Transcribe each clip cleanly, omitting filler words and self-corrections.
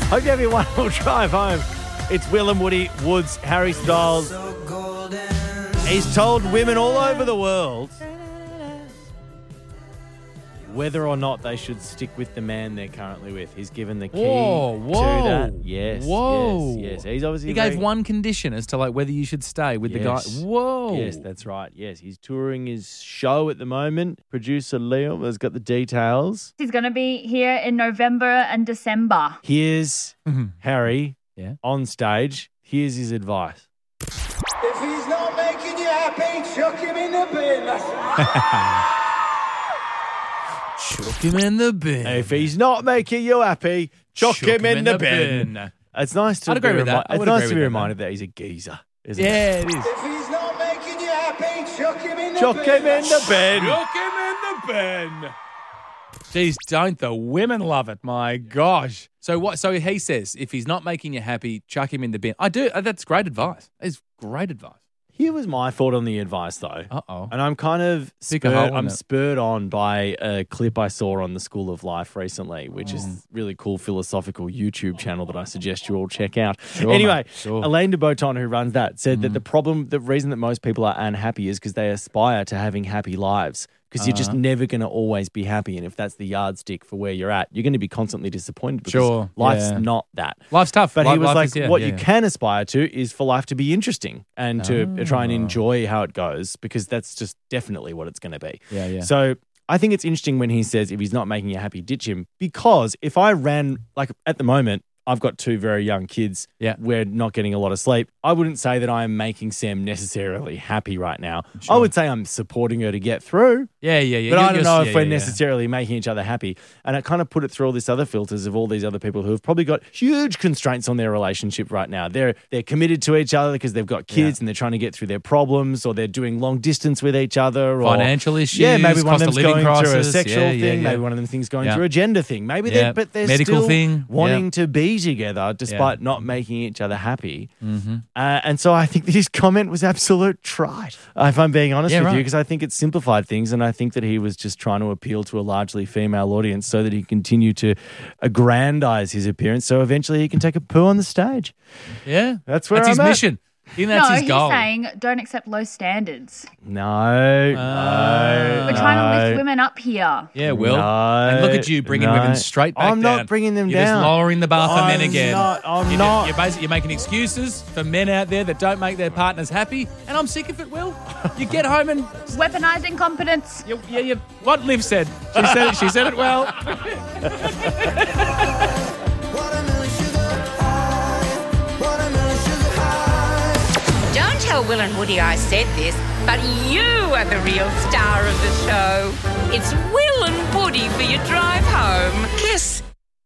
Hope you have your wonderful drive home. It's Will and Woody, Woods, Harry Styles. He's told women all over the world whether or not they should stick with the man they're currently with. He's given the key to that. Yes. Yes. He's obviously He gave one condition as to like whether you should stay with the guy. Whoa. Yes, that's right. Yes, he's touring his show at the moment. Producer Liam has got the details. He's going to be here in November and December. Here's Harry on stage. Here's his advice. If he's not making you happy, chuck him in the bin. Chuck him in the bin. If he's not making you happy, chuck him in the bin. It's nice to I'd agree with that. It's nice to be reminded that he's a geezer, isn't it? Yeah, it is. If he's not making you happy, chuck him in the Chuck bin. him in the bin. Chuck him in the bin. Jeez, don't the women love it? My gosh. So what? So he says, if he's not making you happy, chuck him in the bin. I do. That's great advice. It's great advice. Here was my thought on the advice, though. Uh-oh. And I'm kind of spurred on by a clip I saw on the School of Life recently, which is a really cool philosophical YouTube channel that I suggest you all check out. Anyway, Elaine de Botton, who runs that, said that the reason that most people are unhappy is because they aspire to having happy lives. Because you're just never going to always be happy. And if that's the yardstick for where you're at, you're going to be constantly disappointed because life's not that. Life's tough. But he was like, what you can aspire to is for life to be interesting and to try and enjoy how it goes, because that's just definitely what it's going to be. Yeah. So I think it's interesting when he says, if he's not making you happy, ditch him. Because if I ran, like at the moment, I've got two very young kids. Yeah. We're not getting a lot of sleep. I wouldn't say that I am making Sam necessarily happy right now. Sure. I would say I'm supporting her to get through. Yeah. But I don't know if we're necessarily making each other happy. And it kind of put it through all this other filters of all these other people who have probably got huge constraints on their relationship right now. They're committed to each other because they've got kids and they're trying to get through their problems, or they're doing long distance with each other. Or financial issues. Yeah, maybe one of them's going crisis. through a sexual thing. Maybe one of them things going through a gender thing. Maybe they're medical still thing. wanting to be together despite not making each other happy. And so I think that his comment was absolute trite, if I'm being honest with you, because I think it simplified things, and I think that he was just trying to appeal to a largely female audience so that he continued to aggrandize his appearance so eventually he can take a poo on the stage. Yeah. That's where his I'm at. mission. That's his goal. He's saying don't accept low standards. No. We're trying to lift women up here. Yeah, Will. No, and look at you bringing women straight back I'm down. not bringing them You're down. You're just lowering the bar for men again. I'm not. You're making excuses for men out there that don't make their partners happy, and I'm sick of it, Will. You get home and... Weaponizing competence. What Liv said. She said it well. Don't tell Will and Woody I said this, but you are the real star of the show. It's Will and Woody for your drive home. Kiss.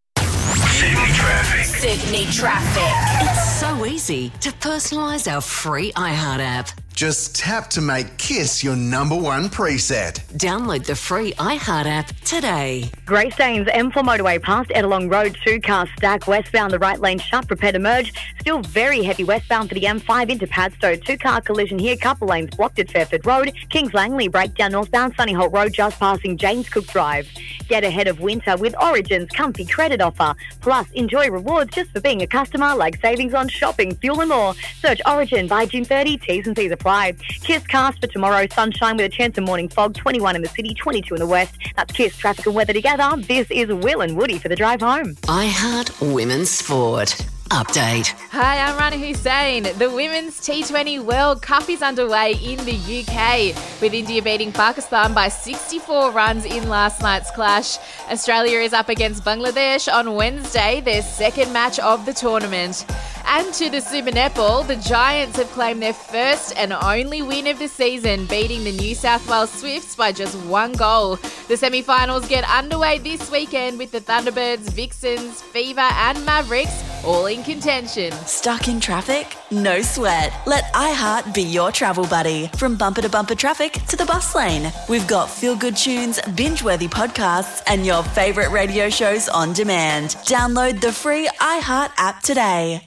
Sydney Traffic. It's so easy to personalise our free iHeart app. Just tap to make Kiss your number one preset. Download the free iHeart app today. Greystanes M4 motorway past Edelong Road, 2-car stack westbound, the right lane shut, prepare to merge. Still very heavy westbound for the M5 into Padstow, 2-car collision here, couple lanes blocked at Fairford Road. Kings Langley breakdown northbound, Sunny Holt Road just passing James Cook Drive. Get ahead of winter with Origin's comfy credit offer. Plus, enjoy rewards just for being a customer, like savings on shopping, fuel and more. Search Origin by June 30, T's and C's apply. Kiss cast for tomorrow, sunshine with a chance of morning fog, 21 in the city, 22 in the west. That's Kiss traffic and weather together. This is Will and Woody for the drive home. iHeart Women's Sport. Update. Hi, I'm Rana Hussain. The Women's T20 World Cup is underway in the UK, with India beating Pakistan by 64 runs in last night's clash. Australia is up against Bangladesh on Wednesday, their second match of the tournament. And to the Super Netball, the Giants have claimed their first and only win of the season, beating the New South Wales Swifts by just 1 goal. The semi-finals get underway this weekend with the Thunderbirds, Vixens, Fever and Mavericks all in contention. Stuck in traffic? No sweat. Let iHeart be your travel buddy. From bumper to bumper traffic to the bus lane. We've got feel-good tunes, binge-worthy podcasts and your favourite radio shows on demand. Download the free iHeart app today.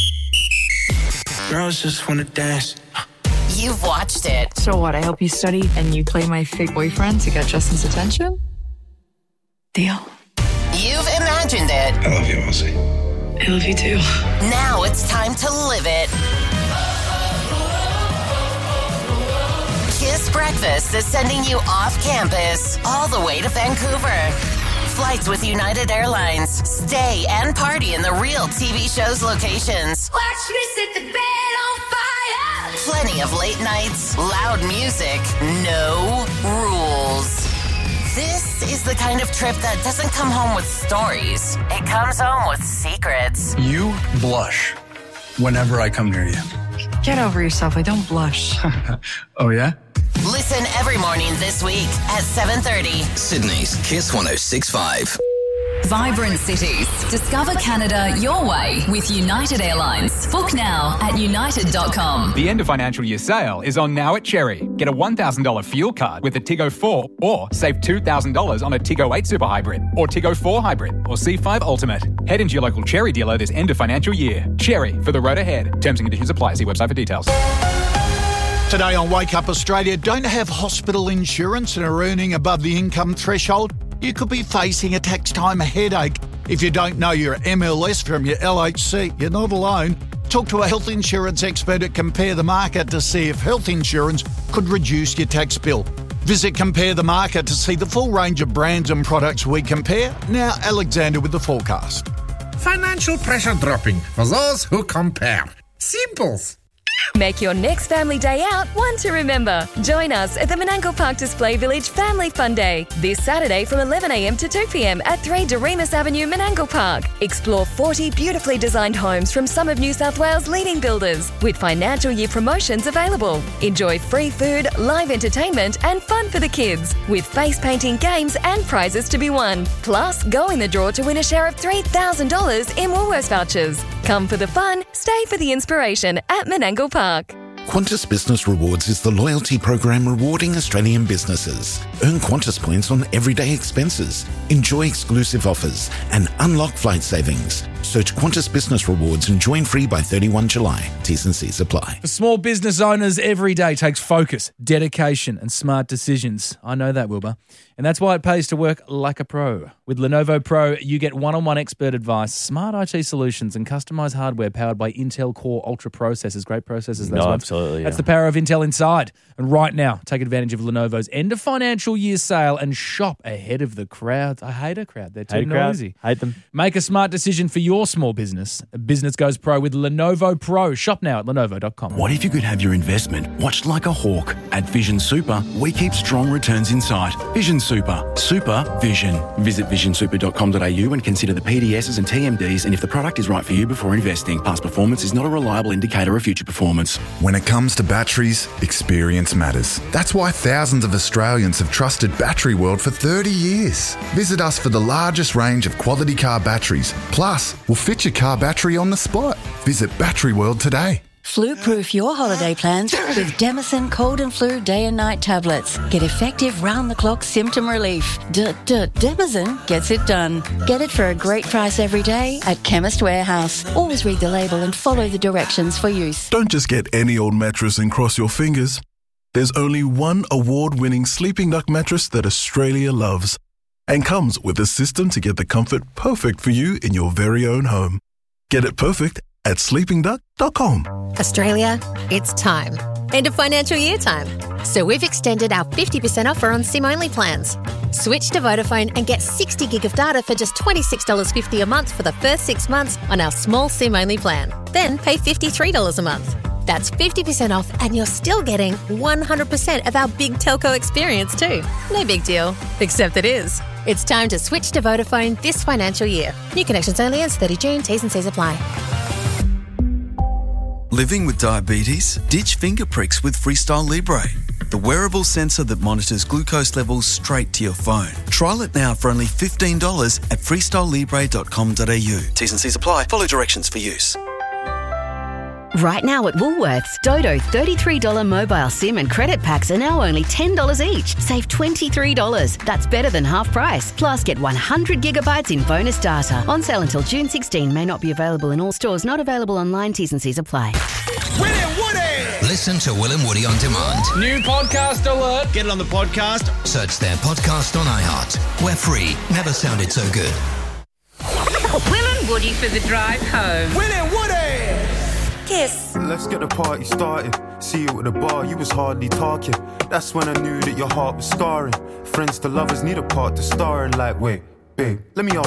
Girls just wanna dance. You've watched it. So what, I help you study and you play my fake boyfriend to get Justin's attention? Deal. You've imagined it. I love you, Ozzy. I love you too. Now it's time to live it. Kiss Breakfast is sending you off campus, all the way to Vancouver. Flights with United Airlines. Stay and party in the real TV show's locations. Watch me set the bed on fire. Plenty of late nights, loud music, no rules. This is the kind of trip that doesn't come home with stories. It comes home with secrets. You blush whenever I come near you. Get over yourself. I don't blush. Oh, yeah? Listen every morning this week at 7:30. Sydney's Kiss 106.5. Vibrant cities. Discover Canada your way with United Airlines. Book now at united.com. The end of financial year sale is on now at Cherry. Get a $1,000 fuel card with a Tiggo 4 or save $2,000 on a Tiggo 8 Super Hybrid or Tiggo 4 Hybrid or C5 Ultimate. Head into your local Cherry dealer this end of financial year. Cherry, for the road ahead. Terms and conditions apply. See website for details. Today on Wake Up Australia, don't have hospital insurance and are earning above the income threshold? You could be facing a tax time headache. If you don't know your MLS from your LHC, you're not alone. Talk to a health insurance expert at Compare the Market to see if health insurance could reduce your tax bill. Visit Compare the Market to see the full range of brands and products we compare. Now, Alexander with the forecast. Financial pressure dropping for those who compare. Simples. Make your next family day out one to remember. Join us at the Menangle Park Display Village Family Fun Day this Saturday from 11 a.m. to 2 p.m. at 3 Doremus Avenue, Menangle Park. Explore 40 beautifully designed homes from some of New South Wales' leading builders with financial year promotions available. Enjoy free food, live entertainment and fun for the kids with face painting games and prizes to be won. Plus, go in the draw to win a share of $3,000 in Woolworths vouchers. Come for the fun, stay for the inspiration at Menangle Park. Qantas Business Rewards is the loyalty program rewarding Australian businesses. Earn Qantas points on everyday expenses, enjoy exclusive offers, and unlock flight savings. Search Qantas Business Rewards and join free by 31 July. T's and C's apply. For small business owners, every day takes focus, dedication, and smart decisions. I know that, Wilbur. And that's why it pays to work like a pro. With Lenovo Pro, you get one-on-one expert advice, smart IT solutions, and customized hardware powered by Intel Core Ultra processors. Great processors. Absolutely. That's the power of Intel inside. And right now, take advantage of Lenovo's end of financial year sale and shop ahead of the crowd. I hate a crowd. They're too noisy. Hate them. Make a smart decision for your small business. Business goes pro with Lenovo Pro. Shop now at Lenovo.com. What if you could have your investment watched like a hawk? At Vision Super, we keep strong returns in sight. Vision Super. Super Vision. Visit visionsuper.com.au and consider the PDSs and TMDs and if the product is right for you before investing. Past performance is not a reliable indicator of future performance. When it comes to batteries, experience matters. That's why thousands of Australians have trusted Battery World for 30 years. Visit us for the largest range of quality car batteries. Plus, we'll fit your car battery on the spot. Visit Battery World today. Flu-proof your holiday plans with Demicin Cold and Flu Day and Night tablets. Get effective round-the-clock symptom relief. Demicin gets it done. Get it for a great price every day at Chemist Warehouse. Always read the label and follow the directions for use. Don't just get any old mattress and cross your fingers. There's only one award-winning Sleeping Duck mattress that Australia loves and comes with a system to get the comfort perfect for you in your very own home. Get it perfect at sleepingduck.com. Australia, it's time. End of financial year time. So we've extended our 50% offer on SIM-only plans. Switch to Vodafone and get 60 gig of data for just $26.50 a month for the first 6 months on our small SIM-only plan. Then pay $53 a month. That's 50% off and you're still getting 100% of our big telco experience too. No big deal, except it is. It's time to switch to Vodafone this financial year. New connections only ends 30 June. T's and C's apply. Living with diabetes? Ditch finger pricks with Freestyle Libre, the wearable sensor that monitors glucose levels straight to your phone. Trial it now for only $15 at freestylelibre.com.au. T's and C's apply. Follow directions for use. Right now at Woolworths, Dodo $33 mobile SIM and credit packs are now only $10 each. Save $23. That's better than half price. Plus, get 100 gigabytes in bonus data. On sale until June 16. May not be available in all stores. Not available online. T's and C's apply. Will and Woody! Listen to Will and Woody on demand. New podcast alert. Get it on the podcast. Search their podcast on iHeart. We're free. Never sounded so good. Will and Woody for the drive home. Will and Woody! Kiss. Let's get the party started. See you at the bar, you was hardly talking. That's when I knew that your heart was scarring. Friends to lovers need a part to star in. Like, wait, babe, let me ask